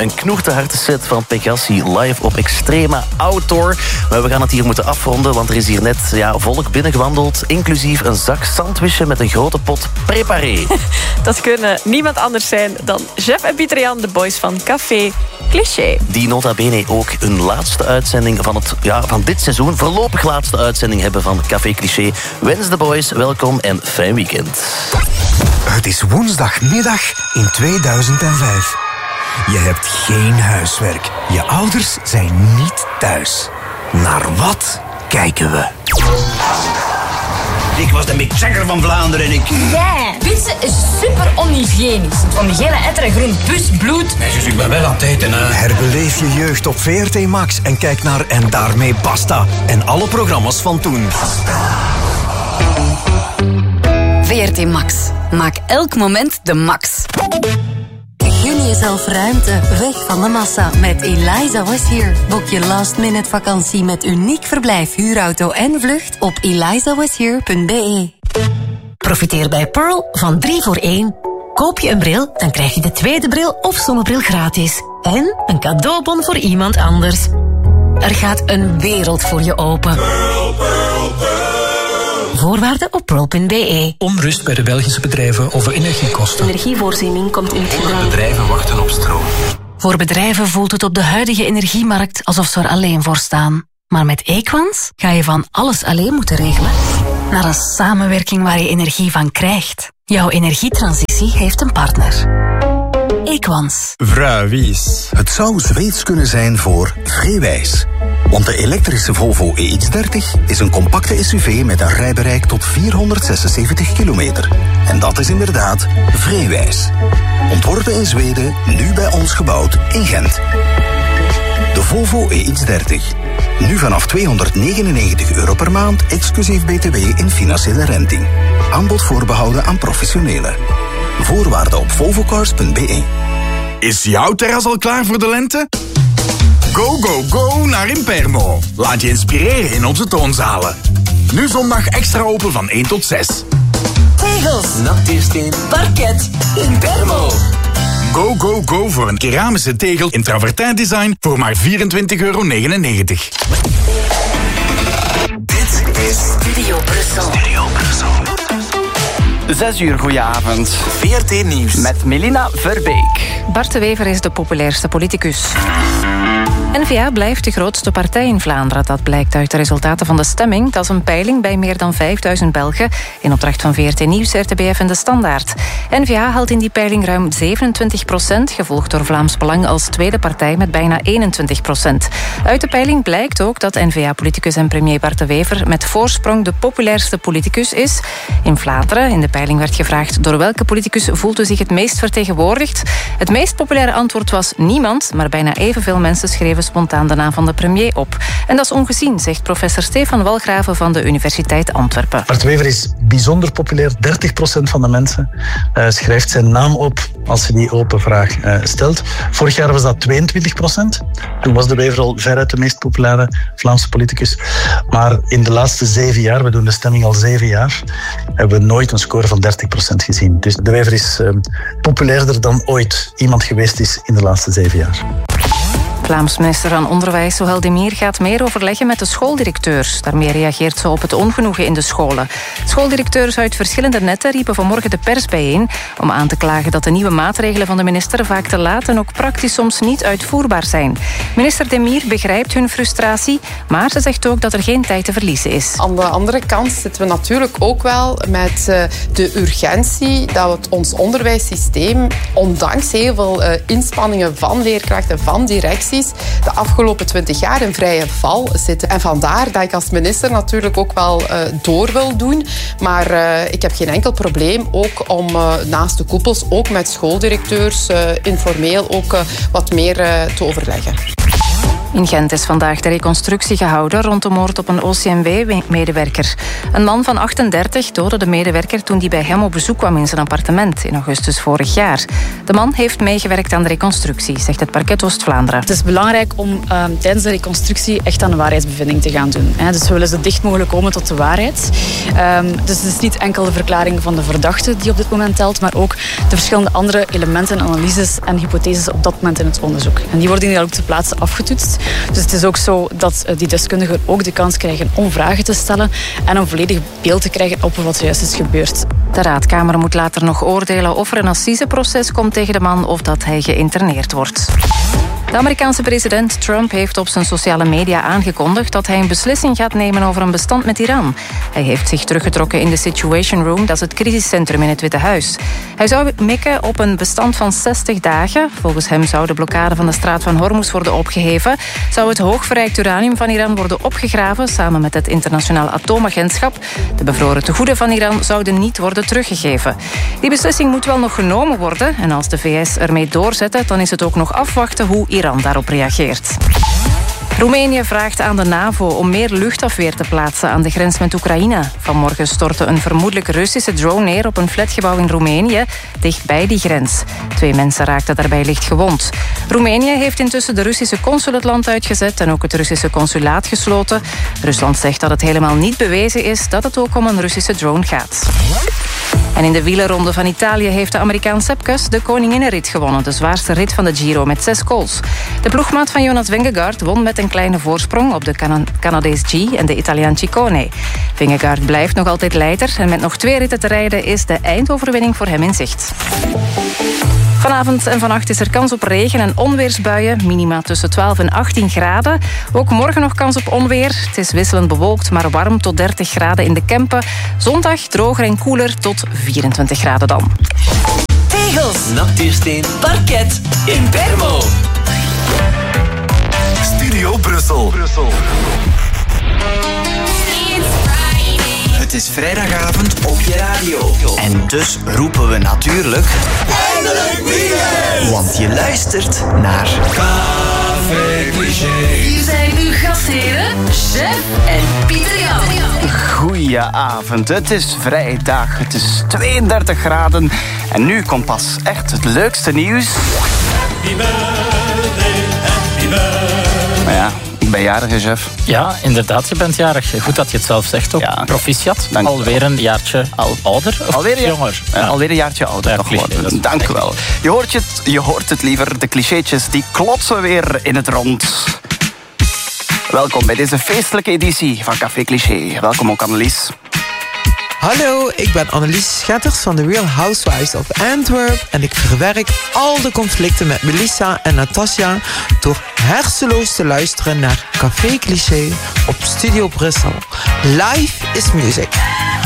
Een knoerteharde set van Pegassi live op Extrema Outdoor. Maar we gaan het hier moeten afronden, want er is hier net volk binnengewandeld, inclusief een zak sandwichen met een grote pot préparé. Dat kunnen niemand anders zijn dan Jeff en Pieter-Jan, de boys van Café Cliché. Die nota bene ook hun laatste uitzending van dit seizoen, voorlopig laatste uitzending hebben van Café Cliché. Wens de boys welkom en fijn weekend. Het is woensdagmiddag in 2005. Je hebt geen huiswerk. Je ouders zijn niet thuis. Naar wat kijken we? Ik was de Mick Jagger van Vlaanderen en ik... Ja, pizza is super onhygiënisch. Van die gele etter en groen pus, bloed. Nee, dus ik ben wel aan het eten, hè. Herbeleef je jeugd op VRT Max en kijk naar En Daarmee Basta. En alle programma's van toen. VRT Max. Maak elk moment de max. Gun jezelf ruimte, weg van de massa met Eliza Was Here. Boek je last-minute vakantie met uniek verblijf, huurauto en vlucht op elizawashere.be. Profiteer bij Pearl van 3 voor 1. Koop je een bril, dan krijg je de tweede bril of zonnebril gratis. En een cadeaubon voor iemand anders. Er gaat een wereld voor je open. Pearl, Pearl, Pearl. Voorwaarden op pearl.be. Onrust bij de Belgische bedrijven over energiekosten. Energievoorziening komt in het gedaan. Bedrijven wachten op stroom. Voor bedrijven voelt het op de huidige energiemarkt alsof ze er alleen voor staan. Maar met Equans ga je van alles alleen moeten regelen naar een samenwerking waar je energie van krijgt. Jouw energietransitie heeft een partner. Equans. Vrouwwies. Het zou Zweeds kunnen zijn voor Vreewijs. Want de elektrische Volvo EX30 is een compacte SUV met een rijbereik tot 476 kilometer. En dat is inderdaad Vreewijs. Ontworpen in Zweden, nu bij ons gebouwd in Gent. De Volvo EX30. Nu vanaf €299 per maand, exclusief BTW in financiële renting. Aanbod voorbehouden aan professionelen. Voorwaarden op volvocars.be. Is jouw terras al klaar voor de lente? Go, go, go naar Impermo. Laat je inspireren in onze toonzalen. Nu zondag extra open van 1 tot 6. Tegels, nachtuursteen, parket, Impermo. Go, go, go voor een keramische tegel in travertijn design voor maar €24,99. Dit is Studio Brussel. 6 uur, goedenavond. VRT Nieuws. Met Melina Verbeek. Bart de Wever is de populairste politicus. N-VA blijft de grootste partij in Vlaanderen. Dat blijkt uit de resultaten van de stemming. Dat is een peiling bij meer dan 5000 Belgen. In opdracht van VRT Nieuws, RTBF en De Standaard. N-VA haalt in die peiling ruim 27%, gevolgd door Vlaams Belang als tweede partij met bijna 21%. Uit de peiling blijkt ook dat N-VA-politicus en premier Bart de Wever met voorsprong de populairste politicus is. In Vlaanderen, in de peiling werd gevraagd door welke politicus voelt u zich het meest vertegenwoordigd. Het meest populaire antwoord was niemand, maar bijna evenveel mensen schreven spontaan de naam van de premier op. En dat is ongezien, zegt professor Stefan Walgraven van de Universiteit Antwerpen. Bart de Wever is bijzonder populair. 30% van de mensen schrijft zijn naam op als je die open vraag stelt. Vorig jaar was dat 22%. Toen was de Wever al veruit de meest populaire Vlaamse politicus. Maar in de laatste 7 jaar, we doen de stemming al 7 jaar, hebben we nooit een score van 30% gezien. Dus de Wever is populairder dan ooit iemand geweest is in de laatste 7 jaar. Vlaams minister van Onderwijs Zohel de Mier gaat meer overleggen met de schooldirecteurs. Daarmee reageert ze op het ongenoegen in de scholen. Schooldirecteurs uit verschillende netten riepen vanmorgen de pers bijeen om aan te klagen dat de nieuwe maatregelen van de minister vaak te laat en ook praktisch soms niet uitvoerbaar zijn. Minister de Mier begrijpt hun frustratie, maar ze zegt ook dat er geen tijd te verliezen is. Aan de andere kant zitten we natuurlijk ook wel met de urgentie dat ons onderwijssysteem, ondanks heel veel inspanningen van leerkrachten, van directies, de afgelopen 20 jaar in vrije val zitten. En vandaar dat ik als minister natuurlijk ook wel door wil doen. Maar ik heb geen enkel probleem ook om naast de koepels, ook met schooldirecteurs, informeel ook wat meer te overleggen. In Gent is vandaag de reconstructie gehouden rond de moord op een OCMW-medewerker. Een man van 38 doodde de medewerker toen hij bij hem op bezoek kwam in zijn appartement in augustus vorig jaar. De man heeft meegewerkt aan de reconstructie, zegt het parket Oost-Vlaanderen. Het is belangrijk om tijdens de reconstructie echt aan een waarheidsbevinding te gaan doen. Dus we willen zo dicht mogelijk komen tot de waarheid. Dus het is niet enkel de verklaring van de verdachte die op dit moment telt, maar ook de verschillende andere elementen, analyses en hypotheses op dat moment in het onderzoek. En die worden hier ook ter plaatse afgetoetst. Dus het is ook zo dat die deskundigen ook de kans krijgen om vragen te stellen en een volledig beeld te krijgen op wat er juist is gebeurd. De Raadkamer moet later nog oordelen of er een assiseproces komt tegen de man of dat hij geïnterneerd wordt. De Amerikaanse president Trump heeft op zijn sociale media aangekondigd dat hij een beslissing gaat nemen over een bestand met Iran. Hij heeft zich teruggetrokken in de Situation Room, dat is het crisiscentrum in het Witte Huis. Hij zou mikken op een bestand van 60 dagen. Volgens hem zou de blokkade van de straat van Hormuz worden opgeheven. Zou het hoogverrijkt uranium van Iran worden opgegraven samen met het Internationaal Atoomagentschap. De bevroren tegoeden van Iran zouden niet worden teruggegeven. Die beslissing moet wel nog genomen worden. En als de VS ermee doorzetten, dan is het ook nog afwachten hoe Iran daarop reageert. Roemenië vraagt aan de NAVO om meer luchtafweer te plaatsen aan de grens met Oekraïne. Vanmorgen stortte een vermoedelijk Russische drone neer op een flatgebouw in Roemenië, dichtbij die grens. 2 mensen raakten daarbij licht gewond. Roemenië heeft intussen de Russische consul het land uitgezet en ook het Russische consulaat gesloten. Rusland zegt dat het helemaal niet bewezen is dat het ook om een Russische drone gaat. En in de wielerronde van Italië heeft de Amerikaan Sepp Kuss de koninginnenrit gewonnen, de zwaarste rit van de Giro met 6 goals. De ploegmaat van Jonas Vingegaard won met een kleine voorsprong op de Canadees G en de Italiaan Ciccone. Vingegaard blijft nog altijd leider en met nog 2 ritten te rijden is de eindoverwinning voor hem in zicht. Vanavond en vannacht is er kans op regen- en onweersbuien. Minima tussen 12 en 18 graden. Ook morgen nog kans op onweer. Het is wisselend bewolkt, maar warm tot 30 graden in de Kempen. Zondag droger en koeler tot 24 graden dan. Tegels, nachtuursteen, parket, Impermo. Studio Brussel. Het is vrijdagavond op je radio. En dus roepen we natuurlijk... Eindelijk weekend! Want je luistert naar... Café Cliché. Hier zijn uw gastheren, Chef en Pieter Jan. Goedenavond, het is vrijdag, het is 32 graden. En nu komt pas echt het leukste nieuws. Happy birthday, happy birthday. Maar ja, ik ben jarig, hè, chef. Ja, inderdaad, je bent jarig. Goed dat je het zelf zegt ook. Ja. Proficiat. Alweer een jaartje ouder of alweer jonger? Ja. Alweer een jaartje ouder. Ja, cliché, dank u wel. Je hoort het liever, de clichétjes die klotsen weer in het rond. Welkom bij deze feestelijke editie van Café Cliché. Welkom ook Annelies. Hallo, ik ben Annelies Schetters van The Real Housewives of Antwerp en ik verwerk al de conflicten met Melissa en Natasja door hersenloos te luisteren naar Café Cliché op Studio Brussel. Life is music.